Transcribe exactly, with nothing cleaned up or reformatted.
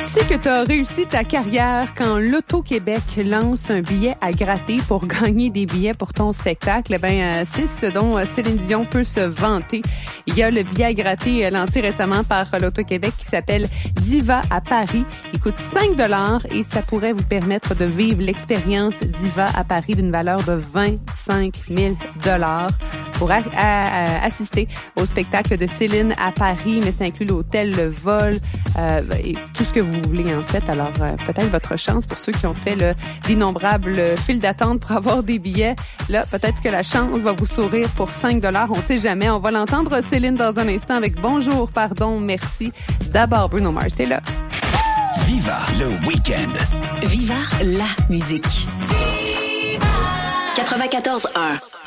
sais que tu as réussi ta carrière quand l'Auto-Québec lance un billet à gratter pour gagner des billets pour ton spectacle. Eh bien, c'est ce dont Céline Dion peut se vanter. Il y a le billet à gratter lancé récemment par l'Auto-Québec qui s'appelle Diva à Paris. Il coûte cinq dollars et ça pourrait vous permettre de vivre l'expérience Diva à Paris d'une valeur de vingt-cinq mille dollars pour a- a- assister au spectacle de Céline à Paris, mais ça inclut l'hôtel, le vol euh, et tout ce que vous voulez en fait. Alors euh, peut-être votre chance pour ceux qui ont fait le, d'innombrables files d'attente pour avoir des billets. Là, peut-être que la chance va vous sourire pour cinq dollars. On sait jamais. On va l'entendre Céline dans un instant avec Bonjour, pardon, merci. D'abord Bruno Mars, c'est là. Viva le week-end. Viva la musique. Viva quatre-vingt-quatorze un.